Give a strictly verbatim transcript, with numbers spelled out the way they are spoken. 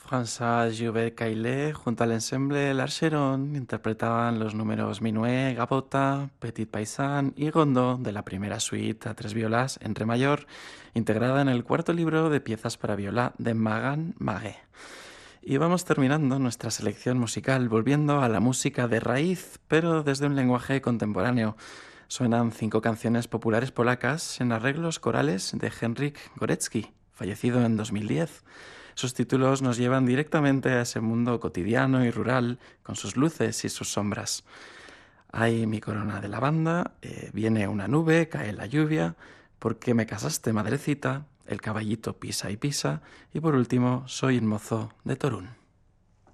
François Joubert Caillet junto al ensemble L'Archeron interpretaban los números Minuet, Gavota, Petit Paysan y Gondo de la primera suite a tres violas en re mayor, integrada en el cuarto libro de piezas para viola de Magan Maguet. Y vamos terminando nuestra selección musical volviendo a la música de raíz, pero desde un lenguaje contemporáneo. Suenan cinco canciones populares polacas en arreglos corales de Henryk Górecki, fallecido en dos mil diez. Sus títulos nos llevan directamente a ese mundo cotidiano y rural, con sus luces y sus sombras. Hay mi corona de lavanda, eh, viene una nube, cae la lluvia, porque me casaste madrecita, el caballito pisa y pisa, y por último, soy el mozo de Torún.